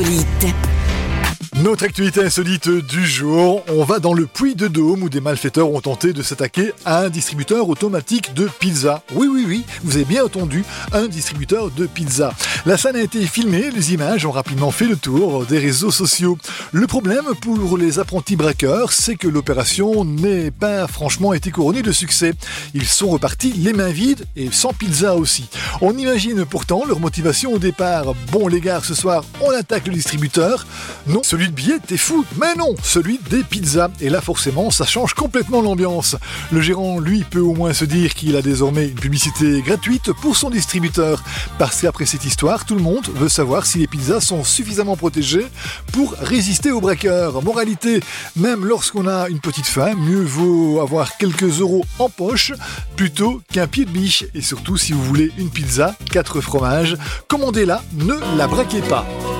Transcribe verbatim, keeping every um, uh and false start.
insolite. Notre actualité insolite du jour, on va dans le Puy-de-Dôme où des malfaiteurs ont tenté de s'attaquer à un distributeur automatique de pizza. Oui, oui, oui, vous avez bien entendu, un distributeur de pizza. La scène a été filmée, les images ont rapidement fait le tour des réseaux sociaux. Le problème pour les apprentis braqueurs, c'est que l'opération n'est pas franchement été couronnée de succès. Ils sont repartis les mains vides et sans pizza aussi. On imagine pourtant leur motivation au départ. Bon les gars, ce soir, on attaque le distributeur. Non, celui de billets, t'es fou. Mais non, celui des pizzas. Et là, forcément, ça change complètement l'ambiance. Le gérant, lui, peut au moins se dire qu'il a désormais une publicité gratuite pour son distributeur. Parce qu'après cette histoire, tout le monde veut savoir si les pizzas sont suffisamment protégées pour résister aux braqueurs. Moralité, même lorsqu'on a une petite faim, mieux vaut avoir quelques euros en poche plutôt qu'un pied de biche. Et surtout, si vous voulez une pizza, quatre fromages, commandez-la, ne la braquez pas.